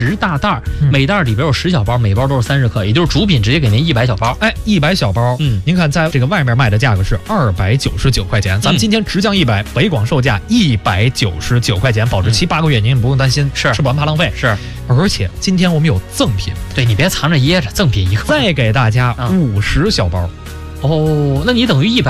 10大袋，每袋里边有10小包，每包都是30克，也就是主品直接给您100小包。 哎，100小包，您看在这个外面卖的价格是299块钱，咱们今天直降100，北广售价199块钱，保质期8个月，您也不用担心吃不完怕浪费。 是， 而且今天我们有赠品， 对你别藏着掖着，赠品1个， 再给大家50小包。 哦，那你等于100。